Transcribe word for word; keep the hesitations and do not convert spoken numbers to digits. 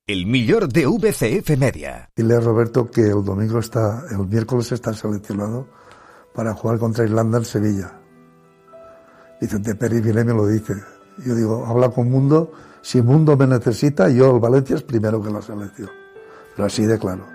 El millor de V C F Media. Dile a Roberto que el domingo está, el miércoles está seleccionado para jugar contra Irlanda en Sevilla. Vicente Pérez viene y me lo dice. Yo digo, habla con Mundo, si Mundo me necesita, yo el Valencia es primero que la selección. Pero así de claro.